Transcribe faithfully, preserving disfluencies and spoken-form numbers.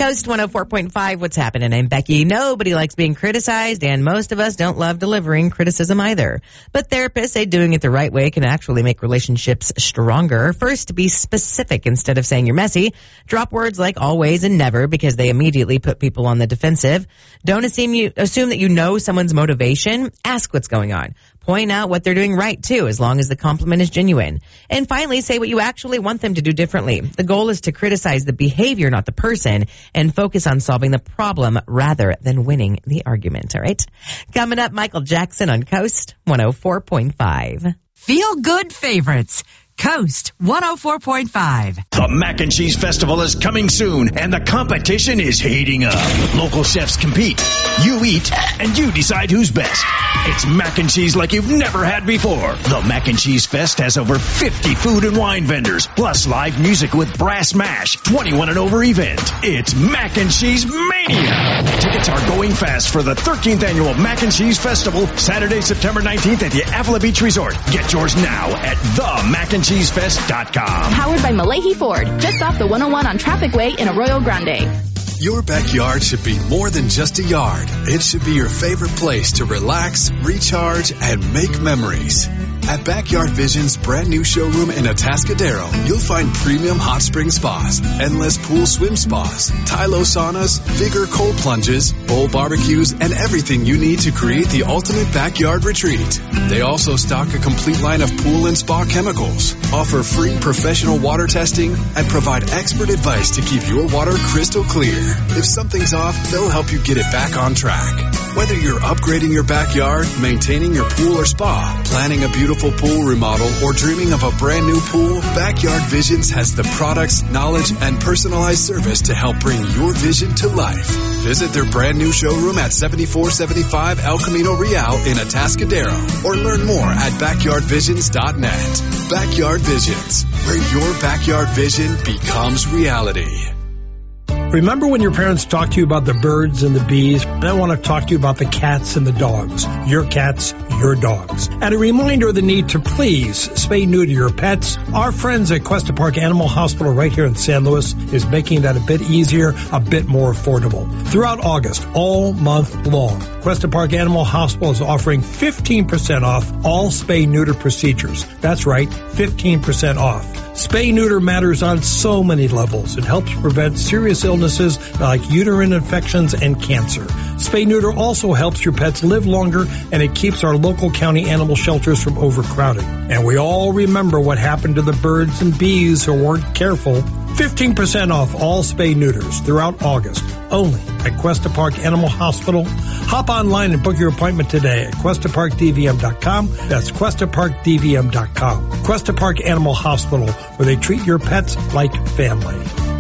Coast one oh four point five, what's happening? I'm Becky. Nobody likes being criticized, and most of us don't love delivering criticism either. But therapists say doing it the right way can actually make relationships stronger. First, be specific instead of saying you're messy. Drop words like always and never because they immediately put people on the defensive. Don't assume you assume that you know someone's motivation. Ask what's going on. Point out what they're doing right, too, as long as the compliment is genuine. And finally, say what you actually want them to do differently. The goal is to criticize the behavior, not the person, and focus on solving the problem rather than winning the argument, all right? Coming up, Michael Jackson on Coast one oh four point five. Feel good favorites. Coast one oh four point five. The Mac and Cheese Festival is coming soon, and the competition is heating up. Local chefs compete. You eat, and you decide who's best. It's mac and cheese like you've never had before. The Mac and Cheese Fest has over fifty food and wine vendors, plus live music with Brass Mash, twenty-one and over event. It's Mac and Cheese Mania. Tickets are going fast for the thirteenth Annual Mac and Cheese Festival, Saturday, September nineteenth at the Avila Beach Resort. Get yours now at the mac and cheese fest dot com. Powered by Malahi Ford, just off the one oh one on Traffic Way in Arroyo Grande. Your backyard should be more than just a yard. It should be your favorite place to relax, recharge, and make memories. At Backyard Vision's brand new showroom in Atascadero, you'll find premium hot spring spas, endless pool swim spas, Tylo saunas, Vigor cold plunges, bowl barbecues, and everything you need to create the ultimate backyard retreat. They also stock a complete line of pool and spa chemicals, offer free professional water testing, and provide expert advice to keep your water crystal clear. If something's off, they'll help you get it back on track. Whether you're upgrading your backyard, maintaining your pool or spa, planning a beautiful pool remodel, or dreaming of a brand new pool, Backyard Visions has the products, knowledge, and personalized service to help bring your vision to life. Visit their brand new showroom at seventy-four seventy-five El Camino Real in Atascadero, or learn more at backyard visions dot net. Backyard Visions, where your backyard vision becomes reality. Remember when your parents talked to you about the birds and the bees? I want to talk to you about the cats and the dogs. Your cats, your dogs. And a reminder of the need to please spay neuter your pets. Our friends at Cuesta Park Animal Hospital right here in San Luis is making that a bit easier, a bit more affordable. Throughout August, all month long, Cuesta Park Animal Hospital is offering fifteen percent off all spay neuter procedures. That's right, fifteen percent off. Spay neuter matters on so many levels. It helps prevent serious illnesses like uterine infections and cancer. Spay neuter also helps your pets live longer, and it keeps our local county animal shelters from overcrowding. And we all remember what happened to the birds and bees who weren't careful. fifteen percent off all spay neuters throughout August, only at Cuesta Park Animal Hospital. Hop online and book your appointment today at cuesta park d v m dot com. That's cuesta park d v m dot com. Cuesta Park Animal Hospital, where they treat your pets like family.